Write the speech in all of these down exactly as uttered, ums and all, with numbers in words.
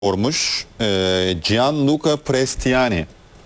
sormuş. Ee, Gianluca Prestiani.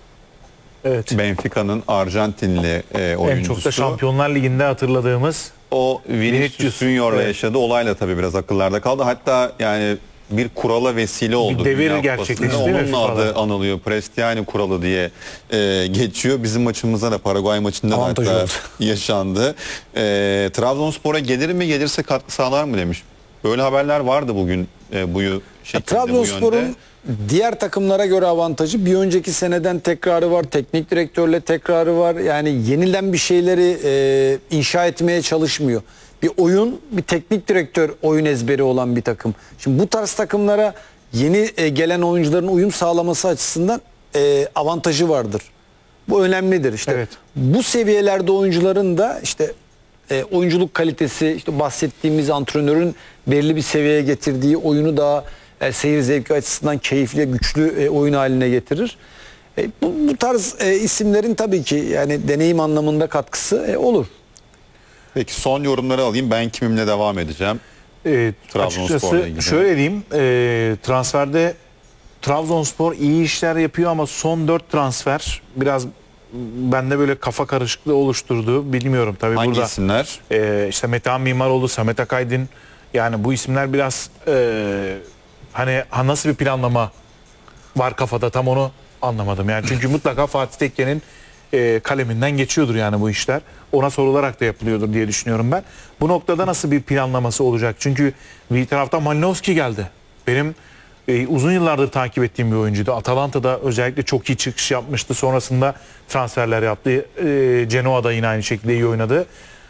Evet. Benfica'nın Arjantinli e, oyuncusu. En çok da Şampiyonlar Ligi'nde hatırladığımız O Vinicius Vinicius, Junior'la evet. yaşadığı olayla tabii biraz akıllarda kaldı. Hatta yani bir kurala vesile oldu. Bir devir Dünya gerçekleşti Kupası'nda. değil mi Onun adı FIFA'da? anılıyor. Prestiani kuralı diye e, geçiyor. Bizim maçımızda da Paraguay maçında da Avantajı hatta oldu. yaşandı. E, Trabzonspor'a gelir mi, gelirse katkı sağlar mı demiş. Böyle haberler vardı bugün e, bu şekilde, bu Trabzonspor'un yönde. diğer takımlara göre avantajı bir önceki seneden tekrarı var. Teknik direktörle tekrarı var. Yani yeniden bir şeyleri e, inşa etmeye çalışmıyor. Bir oyun, bir teknik direktör oyun ezberi olan bir takım. Şimdi bu tarz takımlara yeni e, gelen oyuncuların uyum sağlaması açısından e, avantajı vardır. Bu önemlidir. İşte Evet. bu seviyelerde oyuncuların da işte e, oyunculuk kalitesi, işte bahsettiğimiz antrenörün belirli bir seviyeye getirdiği oyunu daha e, seyir zevki açısından keyifli, güçlü e, oyun haline getirir. E, bu, bu tarz e, isimlerin tabii ki yani deneyim anlamında katkısı e, olur. Peki son yorumları alayım. Ben kimimle devam edeceğim. e, Trabzonspor'la açıkçası ilgili. şöyle diyeyim, e, transferde Trabzonspor iyi işler yapıyor ama son dört transfer biraz bende böyle kafa karışıklığı oluşturdu. Bilmiyorum tabii Hangi burada. isimler? E, işte Metehan Mimaroğlu, Samet Akaydın, yani bu isimler biraz e, hani ha, nasıl bir planlama var kafada tam onu anlamadım. Yani çünkü mutlaka Fatih Tekke'nin e, kaleminden geçiyordur yani bu işler. Ona sorularak da yapılıyordur diye düşünüyorum ben. Bu noktada nasıl bir planlaması olacak? Çünkü bir taraftan Malinowski geldi. Benim e, uzun yıllardır takip ettiğim bir oyuncuydu. Atalanta'da özellikle çok iyi çıkış yapmıştı. Sonrasında transferler yaptı. E, Genoa'da yine aynı şekilde iyi oynadı.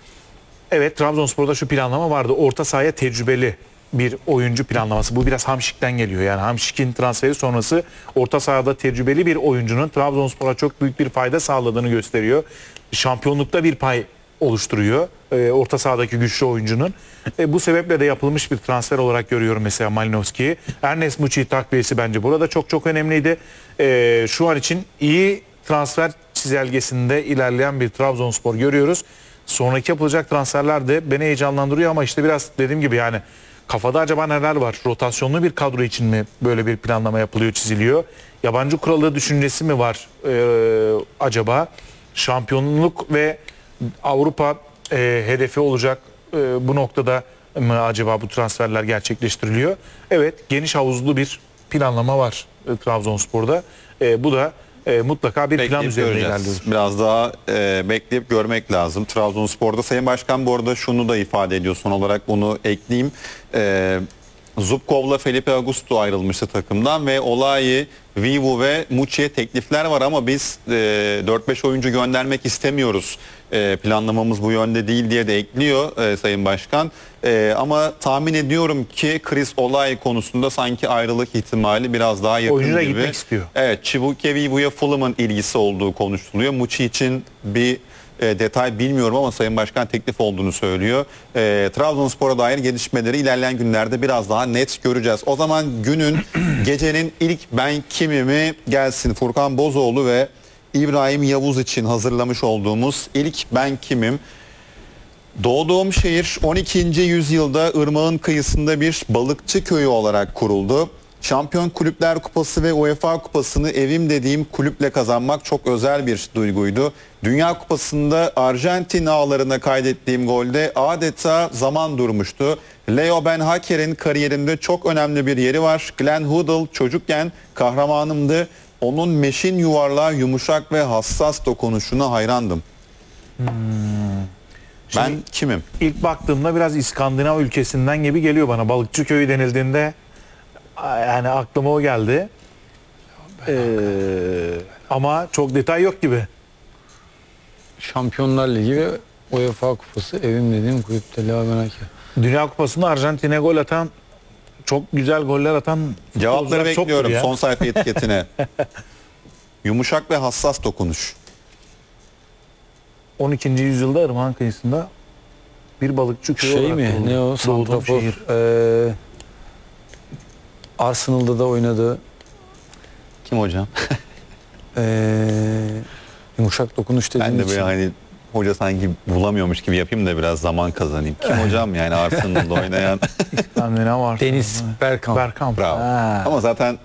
Evet, Trabzonspor'da şu planlama vardı. Orta sahaya tecrübeli bir oyuncu planlaması. Bu biraz Hamşik'ten geliyor. Yani Hamşik'in transferi sonrası orta sahada tecrübeli bir oyuncunun Trabzonspor'a çok büyük bir fayda sağladığını gösteriyor. Şampiyonlukta bir pay oluşturuyor. E, orta sahadaki güçlü oyuncunun. E, bu sebeple de yapılmış bir transfer olarak görüyorum mesela Malinowski'yi. Ernest Muçi takviyesi bence burada çok çok önemliydi. E, şu an için iyi transfer çizelgesinde ilerleyen bir Trabzonspor görüyoruz. Sonraki yapılacak transferler de beni heyecanlandırıyor ama işte biraz dediğim gibi yani kafada acaba neler var? Rotasyonlu bir kadro için mi böyle bir planlama yapılıyor, çiziliyor? Yabancı kuralı düşüncesi mi var ee, acaba? Şampiyonluk ve Avrupa e, hedefi olacak e, bu noktada mı acaba bu transferler gerçekleştiriliyor? Evet, geniş havuzlu bir planlama var e, Trabzonspor'da. E, bu da e, mutlaka bir plan Bekleyip üzerinde göreceğiz. ilerliyor. Biraz daha e, bekleyip görmek lazım. Trabzonspor'da Sayın Başkan bu arada şunu da ifade ediyor. Son olarak bunu ekleyeyim. E, Zubkov'la Felipe Augusto ayrılmıştı takımdan ve Olayi, Vivu ve Muçi'ye teklifler var ama biz e, dört beş oyuncu göndermek istemiyoruz. E, planlamamız bu yönde değil diye de ekliyor e, Sayın Başkan. E, ama tahmin ediyorum ki Chris Olayi konusunda sanki ayrılık ihtimali biraz daha yakın Oyuncu da gibi. gitmek istiyor. Evet, Chibuike Vivu'ya Fulham'ın ilgisi olduğu konuşuluyor. Muçi için bir e, detay bilmiyorum ama Sayın Başkan teklif olduğunu söylüyor. E, Trabzonspor'a dair gelişmeleri ilerleyen günlerde biraz daha net göreceğiz. O zaman günün, gecenin ilk ben kimimi gelsin. Furkan Bozoğlu ve İbrahim Yavuz için hazırlamış olduğumuz ilk ben kimim. Doğduğum şehir on ikinci yüzyılda ırmağın kıyısında bir balıkçı köyü olarak kuruldu. Şampiyon Kulüpler Kupası ve UEFA Kupası'nı evim dediğim kulüple kazanmak çok özel bir duyguydu. Dünya Kupası'nda Arjantin ağlarına kaydettiğim golde adeta zaman durmuştu. Leo Ben Haker'in kariyerinde çok önemli bir yeri var. Glenn Hoddle çocukken kahramanımdı. Onun meşin yuvarlağı, yumuşak ve hassas dokunuşuna hayrandım. Hmm. Ben Şimdi kimim? İlk baktığımda biraz İskandinav ülkesinden gibi geliyor bana. Balıkçı köyü denildiğinde yani aklıma o geldi. Ee, ama çok detay yok gibi. Şampiyonlar Ligi ve UEFA Kupası evim dediğim kulüpte Leo Ben Haker. Dünya Kupası'nda Arjantin'e gol atan, çok güzel goller atan Cevapları futbolcular çoktur bekliyorum ya. son sayfa etiketine. Yumuşak ve hassas dokunuş. on ikinci yüzyılda Irmak'ın kıyısında bir balıkçı köyü Şey olarak mi? kuruldu. Ne o? Doğduğum Santrafor. şehir. Ee, Arsenal'da da oynadı. Kim hocam? Ee, yumuşak dokunuş dediğim Ben de için. böyle hani hoca sanki bulamıyormuş gibi yapayım da biraz zaman kazanayım. Kim hocam yani Arsenal'da oynayan? Yani ne var? Deniz Bergkamp. Bergkamp. Bravo. Ha. Ama zaten